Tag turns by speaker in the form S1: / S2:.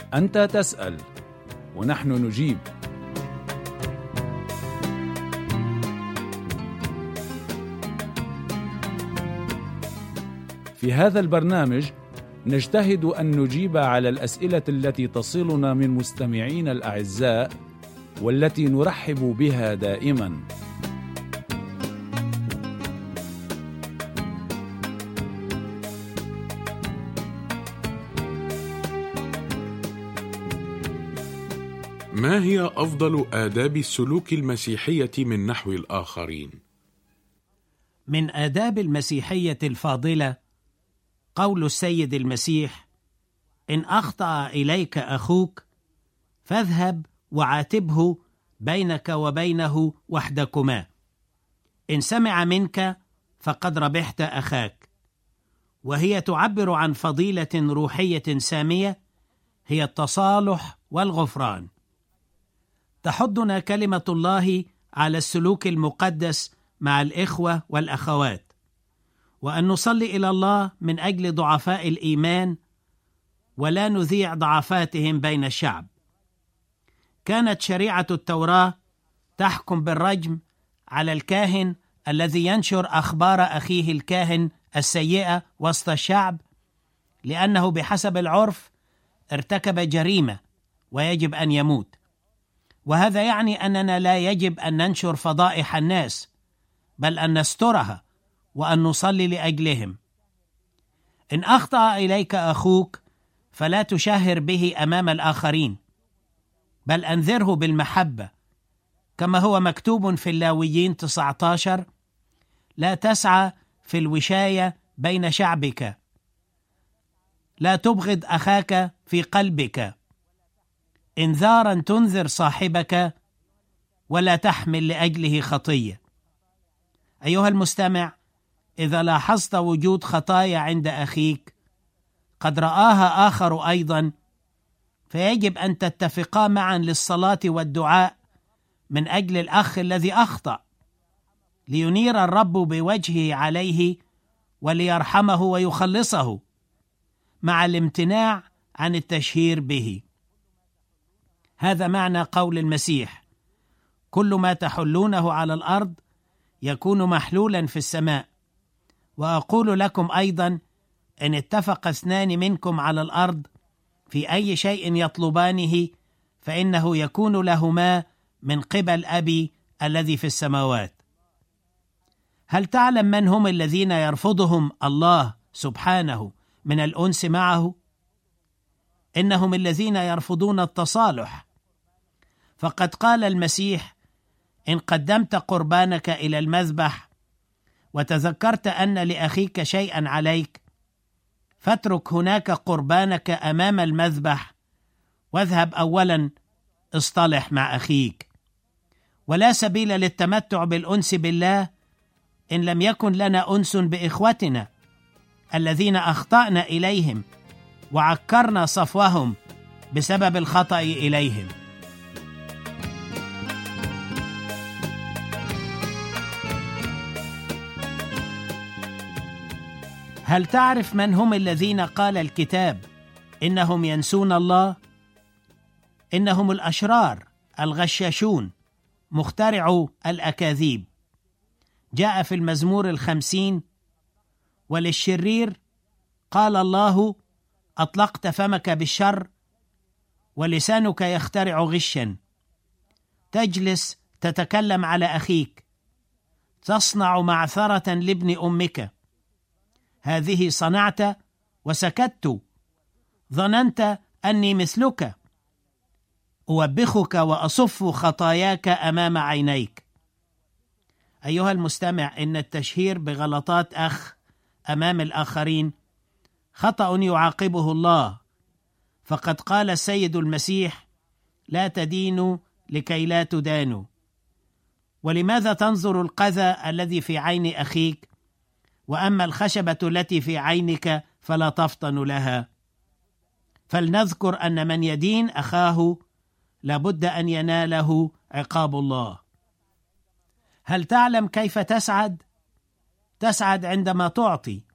S1: أنت تسأل ونحن نجيب. في هذا البرنامج نجتهد أن نجيب على الأسئلة التي تصلنا من مستمعين الأعزاء والتي نرحب بها دائما.
S2: ما هي أفضل آداب السلوك المسيحية من نحو الآخرين؟
S3: من آداب المسيحية الفاضلة قول السيد المسيح: إن أخطأ إليك أخوك فاذهب وعاتبه بينك وبينه وحدكما، إن سمع منك فقد ربحت أخاك. وهي تعبر عن فضيلة روحية سامية هي التصالح والغفران. تحضنا كلمة الله على السلوك المقدس مع الإخوة والأخوات، وأن نصلي إلى الله من أجل ضعفاء الإيمان ولا نذيع ضعفاتهم بين الشعب. كانت شريعة التوراة تحكم بالرجم على الكاهن الذي ينشر أخبار أخيه الكاهن السيئة وسط الشعب، لأنه بحسب العرف ارتكب جريمة ويجب أن يموت. وهذا يعني أننا لا يجب أن ننشر فضائح الناس، بل أن نسترها وأن نصلي لأجلهم. إن أخطأ إليك أخوك فلا تشهر به أمام الآخرين، بل أنذره بالمحبة، كما هو مكتوب في اللاويين 19: لا تسعى في الوشاية بين شعبك، لا تبغض أخاك في قلبك، إنذارا تنذر صاحبك ولا تحمل لأجله خطية. أيها المستمع، إذا لاحظت وجود خطايا عند أخيك قد رآها آخر أيضا، فيجب أن تتفقا معا للصلاة والدعاء من أجل الأخ الذي أخطأ، لينير الرب بوجهه عليه وليرحمه ويخلصه، مع الامتناع عن التشهير به. هذا معنى قول المسيح: كل ما تحلونه على الأرض يكون محلولا في السماء. وأقول لكم أيضا: إن اتفق اثنان منكم على الأرض في أي شيء يطلبانه فإنه يكون لهما من قبل أبي الذي في السماوات. هل تعلم من هم الذين يرفضهم الله سبحانه من الأنس معه؟ إنهم الذين يرفضون التصالح. فقد قال المسيح: إن قدمت قربانك إلى المذبح وتذكرت أن لأخيك شيئا عليك، فاترك هناك قربانك أمام المذبح واذهب أولا اصطلح مع أخيك. ولا سبيل للتمتع بالأنس بالله إن لم يكن لنا أنس بإخوتنا الذين أخطأنا إليهم وعكرنا صفوهم بسبب الخطأ إليهم. هل تعرف من هم الذين قال الكتاب إنهم ينسون الله؟ إنهم الأشرار الغشاشون مخترعو الأكاذيب. جاء في المزمور 50: وللشرير قال الله: أطلقت فمك بالشر ولسانك يخترع غشا. تجلس تتكلم على أخيك، تصنع معثرة لابن أمك. هذه صنعت وسكت، ظننت أني مثلك، أوبخك وأصف خطاياك أمام عينيك. أيها المستمع، إن التشهير بغلطات أخ أمام الآخرين خطأ يعاقبه الله، فقد قال السيد المسيح: لا تدينوا لكي لا تدانوا. ولماذا تنظر القذى الذي في عين أخيك، وأما الخشبة التي في عينك فلا تفطن لها؟ فلنذكر أن من يدين أخاه لابد أن يناله عقاب الله. هل تعلم كيف تسعد؟ تسعد عندما تعطي،